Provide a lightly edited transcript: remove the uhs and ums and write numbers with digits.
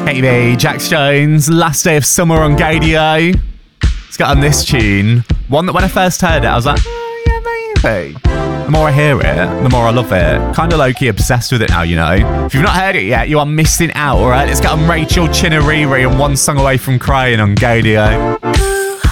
Baby, Jax Jones, Last Day of Summer on Gadio. Let's get on this tune. One that when I first heard it, I was like, oh, yeah, maybe. The more I hear it, the more I love it. Kind of low-key obsessed with it now, you know. If you've not heard it yet, you are missing out, all right? Let's get on Rachel Chinariri and One Song Away from Crying on Gadio.